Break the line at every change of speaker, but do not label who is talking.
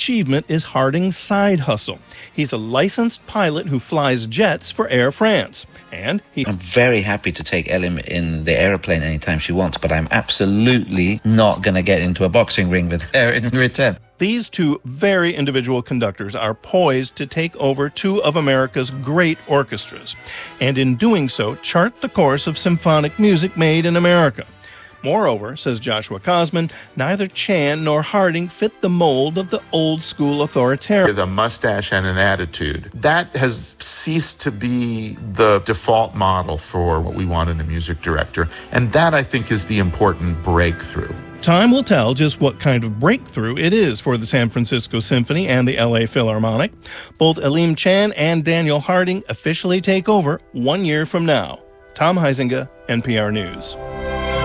achievement is Harding's side hustle. He's a licensed pilot who flies jets for Air France. And
I'm very happy to take Ellie in the aeroplane anytime she wants, but I'm absolutely not going to get into a boxing ring with her in return.
These two very individual conductors are poised to take over two of America's great orchestras, and in doing so, chart the course of symphonic music made in America. Moreover, says Joshua Cosman, neither Chan nor Harding fit the mold of the old-school authoritarian.
The mustache and an attitude. That has ceased to be the default model for what we want in a music director, and that, I think, is the important breakthrough.
Time will tell just what kind of breakthrough it is for the San Francisco Symphony and the LA Philharmonic. Both Aleem Chan and Daniel Harding officially take over 1 year from now. Tom Huizinga, NPR News.